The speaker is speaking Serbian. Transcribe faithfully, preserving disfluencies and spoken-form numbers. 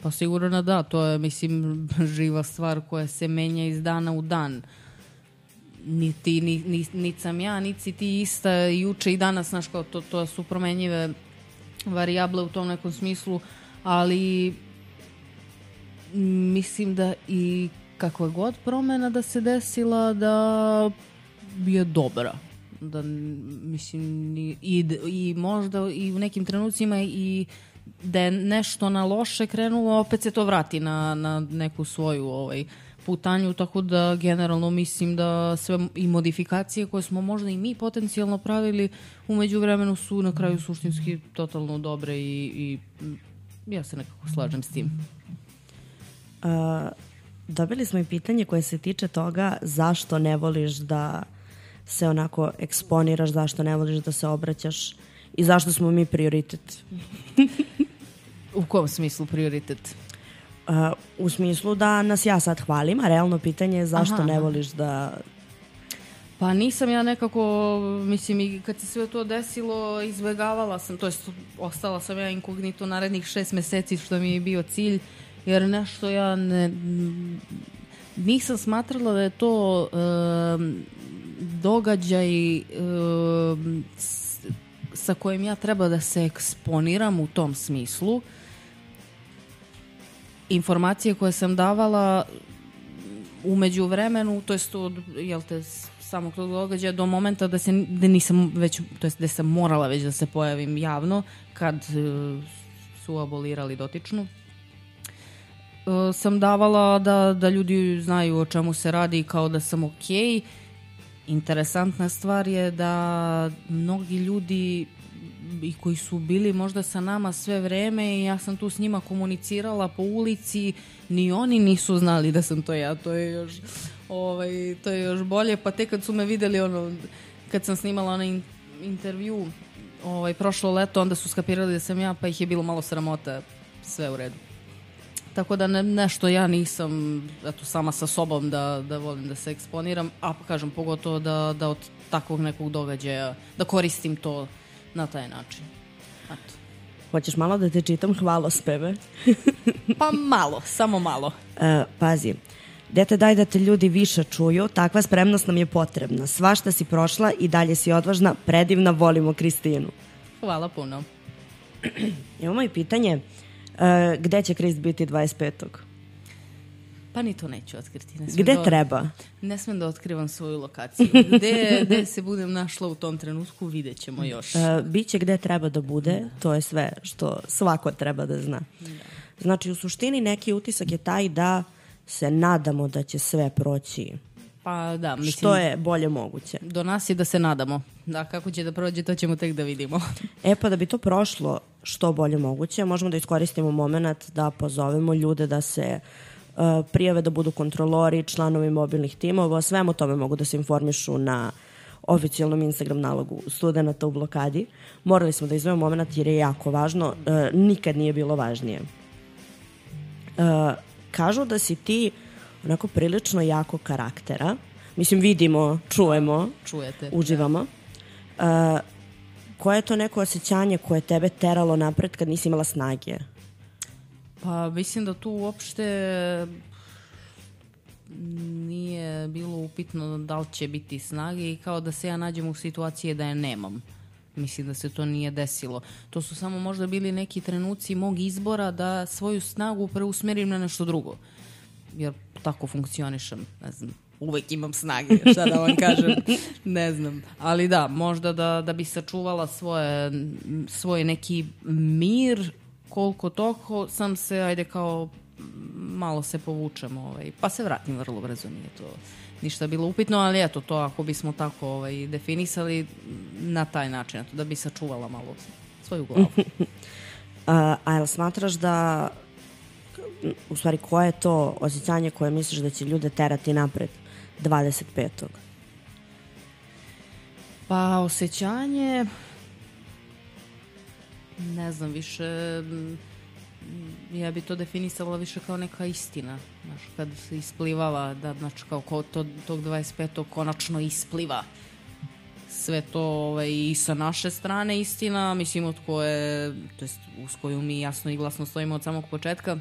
Pa sigurno da, to je, mislim, živa stvar koja se menja iz dana u dan. Ni ti, ni, ni, ni sam ja, ni si ti ista juče i danas, znaš, kao to, to su promenjive varijable u tom nekom smislu, ali mislim da i kakva god promena da se desila, da je dobra. Da, mislim, i, i možda i u nekim trenucima i da je nešto na loše krenulo, opet se to vrati na, na neku svoju ovaj, putanju, tako da generalno mislim da sve i modifikacije koje smo možda i mi potencijalno pravili u međuvremenu su na kraju suštinski totalno dobre i, i ja se nekako slažem s tim. Uh, dobili smo i pitanje koje se tiče toga zašto ne voliš da se onako eksponiraš, zašto ne voliš da se obraćaš i zašto smo mi prioritet. U kom smislu prioritet? Uh, u smislu da nas ja sad hvalim, a realno pitanje je zašto Aha. ne voliš da... Pa nisam ja nekako, mislim, i kad se sve to desilo, izbegavala sam, to jest ostala sam ja inkognito narednih šest meseci, što mi je bio cilj, jer nešto ja ne... Nisam smatrala da je to um, događaj um, s, sa kojim ja treba da se eksponiram u tom smislu. Informacije koje sam davala u međuvremenu, to jest od, jel te, samog tog događaja do momenta da se da nisam već, to jest da sam morala već da se pojavim javno kad uh, su abolirali dotičnu. Uh, sam davala da, da ljudi znaju o čemu se radi i kao da sam okej. Interesantna stvar je da mnogi ljudi i koji su bili možda sa nama sve vreme i ja sam tu s njima komunicirala po ulici, ni oni nisu znali da sam to ja. To je još, ovaj, to je još bolje. Pa tek kad su me videli, ono, kad sam snimala onaj in, intervju ovaj, prošlo leto, onda su skapirali da sam ja, pa ih je bilo malo sramota, sve u redu. Tako da ne, nešto ja nisam eto, sama sa sobom da, da volim da se eksponiram, a kažem pogotovo da, da od takvog nekog događaja, da koristim to na taj način. Eto. Hoćeš malo da te čitam hvalospeve? Pa malo, samo malo. Uh, pazi, dete daj da te ljudi više čuju, takva spremnost nam je potrebna. Svašta si prošla i dalje si odvažna, predivna, volimo Kristinu. Hvala puno. Imamo i pitanje, uh, gde će Krist biti dvadeset petog? Pa ni to neću otkriti. Ne Gde da, treba? Ne smem da otkrivam svoju lokaciju. Gde, gde se budem našla u tom trenutku, vidjet ćemo još. Uh, biće gde treba da bude, da. To je sve što svako treba da zna. Da. Znači, u suštini neki utisak je taj da se nadamo da će sve proći. Pa da, mislim, što je bolje moguće. Do nas je da se nadamo. Da, kako će da prođe, to ćemo tek da vidimo. E pa da bi to prošlo što bolje moguće, možemo da iskoristimo moment da pozovemo ljude da se uh, prijave da budu kontrolori, članovi mobilnih timova. O svemu tome mogu da se informišu na oficijalnom Instagram nalogu Studenata u blokadi. Morali smo da izvemo moment jer je jako važno. Uh, nikad nije bilo važnije. Uh, kažu da si ti onako prilično jako karaktera. Mislim, vidimo, čujemo, čujete, uživamo. Uh, koje je to neko osjećanje koje tebe teralo napred kad nisi imala snage? Pa mislim da tu uopšte nije bilo upitno da li će biti snage i kao da se ja nađem u situaciji da je nemam. Mislim da se to nije desilo. To su samo možda bili neki trenuci mog izbora da svoju snagu preusmerim na nešto drugo. Jer tako funkcionišem, ne znam, uvek imam snage, šta da vam kažem, ne znam. Ali da, možda da, da bi sačuvala svoje, svoj neki mir, koliko toliko sam se, ajde kao, malo se povučem, ovaj, pa se vratim vrlo brzo, nije to ništa bilo upitno, ali eto, to ako bismo tako ovaj, definisali na taj način, eto, da bi sačuvala malo svoju glavu. a, a jel smatraš da u stvari koje je to osjećanje koje misliš da će ljude terati napred dvadeset petog? Pa osjećanje ne znam, više ja bi to definisala više kao neka istina, znaš, kad se isplivala da, znači, kao ko to, tog dvadeset petog konačno ispliva sve to ovaj, i sa naše strane istina, mislim od koje, to jest uz koju mi jasno i glasno stojimo od samog početka,